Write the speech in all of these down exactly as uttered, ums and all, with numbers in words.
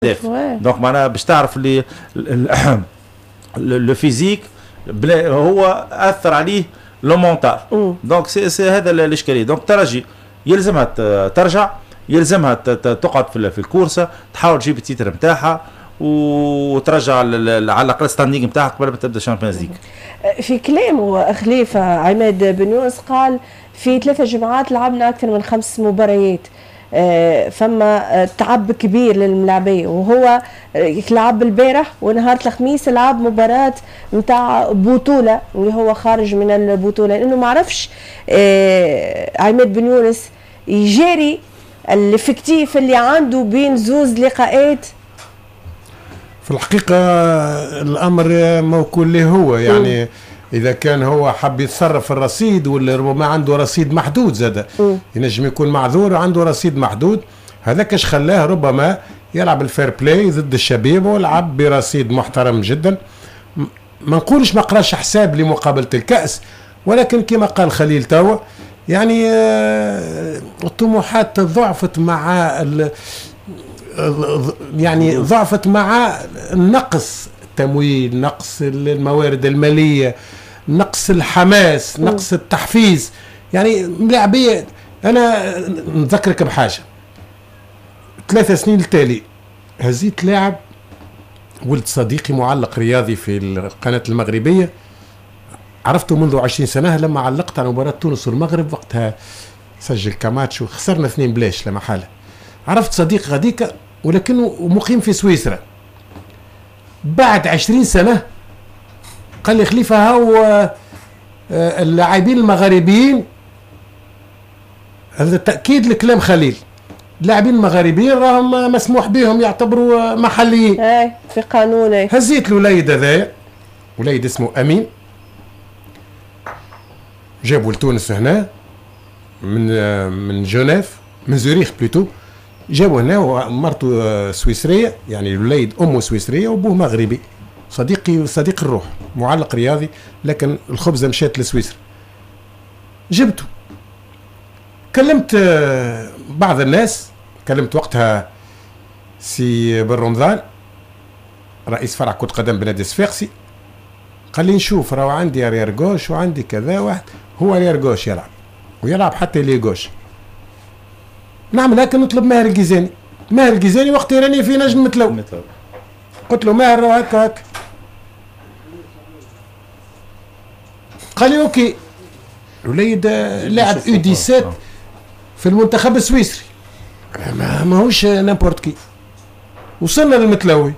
دونك معناها باش تعرف اللي لو فيزيك هو اثر عليه لو مونتال. دونك سي سي هذا الاشكاليه. دونك الترجي يلزمها ترجع، يلزمها تقعد في الكورسه، تحاول تجيب التيتر نتاعها وترجع على الاقل ستاندينغ نتاعها قبل ما تبدا الشامبيونز ليج. في كلامه خليفه عماد بن يونس قال في ثلاثة جمعات لعبنا اكثر من خمس مباريات. فما تعب كبير للملاعبيه، وهو لعب البارح ونهار الخميس لعب مباراه نتاع بطوله اللي هو خارج من البطوله، لانه ما عرفش عماد بن يونس يجاري الافكتيف اللي عنده بين زوز لقاءات. في الحقيقه الامر موكول له هو، يعني م. إذا كان هو حب يتصرف الرصيد ولا ربما عنده رصيد محدود زاد، ينجم يكون معذور وعنده رصيد محدود، هذاك اش خلاه ربما يلعب الفير بلاي ضد الشباب ولعب برصيد محترم جدا. ما نقولش ما قراش حساب لمقابلة الكأس، ولكن كما قال خليل توا يعني الطموحات ضعفت مع يعني ضعفت مع النقص التمويل، نقص الموارد المالية، نقص الحماس، نقص التحفيز. يعني ملاعبية أنا نذكرك بحاجة، ثلاثة سنين التالي هزيت لاعب ولد صديقي معلق رياضي في القناة المغربية، عرفته منذ عشرين سنة لما علقت على مباراة تونس والمغرب، وقتها سجل كاماتش وخسرنا اثنين بلاش لا محالة. عرفت صديق غديك ولكنه مقيم في سويسرا، بعد عشرين سنة قال لي خليفة هاو اللاعبين المغاربيين، هذا تأكيد لكلام خليل، اللاعبين المغاربيين راهم مسموح بهم يعتبروا محليين. اي في قانون. هزيت الوليد هذايا، وليد اسمه أمين، جابوا لتونس هنا من من جنيف من زوريخ بلوتو، جابوا هنا ومرته سويسريه، يعني الوليد امه سويسريه وابوه مغربي، صديقي صديق الروح، معلق رياضي، لكن الخبزه مشات لسويسرا. جبته، كلمت بعض الناس، كلمت وقتها سي بن رمضان رئيس فرع كرة قدم بنادي الصفاقسي، قال لي نشوف راهو عندي اريار جوش وعندي كذا واحد، هو اريار جوش يلعب ويلعب حتى لي جوش، نعم لكن نطلب ماهر الجيزاني. ماهر الجيزاني وقت راني في نجم متلو، قلت له ماهر هكا هكا، قال لي اوكي. الوليد لاعب يو دي سبعة في المنتخب السويسري، ما ماهوش نامبورت كي. وصلنا للمتلوي،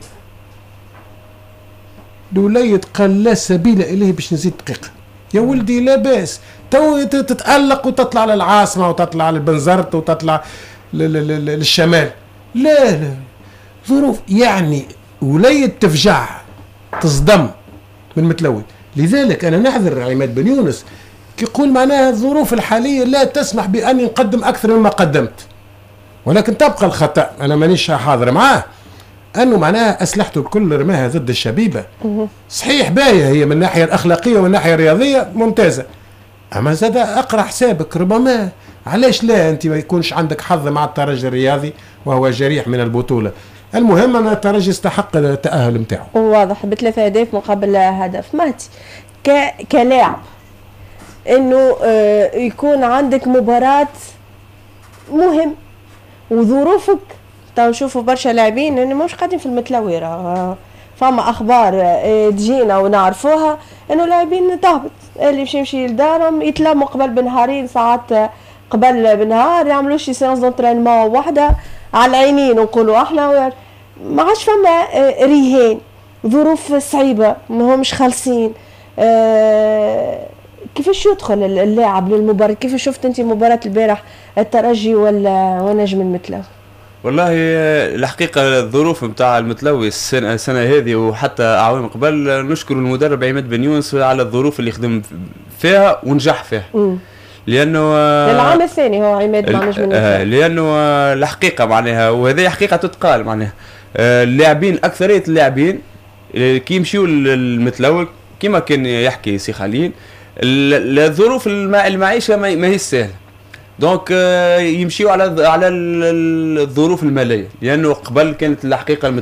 الوليد قال لا سبيل اليه باش نزيد دقيقه. يا ولدي لا باس، تو تتألق وتطلع للعاصمة وتطلع للبنزرت وتطلع للشمال. لا لا ظروف، يعني وليد تفجع تصدم من متلوي. لذلك أنا نعذر عماد بن يونس كي يقول معناها الظروف الحالية لا تسمح بأن نقدم أكثر مما قدمت، ولكن تبقى الخطأ، أنا مانيش حاضر معاه، أنه معناها أسلحته الكل رماها ضد الشبيبة. صحيح باية هي من الناحية الأخلاقية ومن الناحية الرياضية ممتازة، أما زاد أقرأ حسابك ربما علاش لا أنت ما يكونش عندك حظ مع الترجي الرياضي وهو جريح من البطولة. المهم أن الترجي يستحق التأهل متاعه. واضح بثلاثة أهداف مقابل هدف. مهدي ك... كلاعب أنه آه يكون عندك مباراة مهم وظروفك، تو نشوفوا برشا لاعبين أنه مش قاعدين في المتلوي، آه فما أخبار آه تجينا ونعرفوها أنه لاعبين تهبط، اللي يمشي يمشي لدارهم يتلموا قبل بنهارين، ساعات قبل بنهار يعملوا شي سيانس دونترينمون واحده على العينين نقولوا احنا، ما عادش فما رهان، ظروف صعيبه ما همش خالصين. أه كيفاش يدخل اللاعب للمباراه؟ كيف شفت انت مباراه البارح الترجي ولا ونجم المتلوي؟ والله الحقيقه الظروف نتاع المتلوي السنه, السنة هذه وحتى اعوام قبل، نشكر المدرب عماد بن يونس على الظروف اللي خدم فيها ونجح فيها. م. لانه العام الثاني هو عماد مع نجم المتلوي، لانه الحقيقه معناها، وهذه حقيقه تتقال معناها، اللاعبين اكثريه اللاعبين كي يمشيوا للمتلوي كما كان يحكي سي خليل، الظروف المعيشه ما هي سهله، دونك يمشيوا على على الظروف الماليه، لانه قبل كانت الحقيقه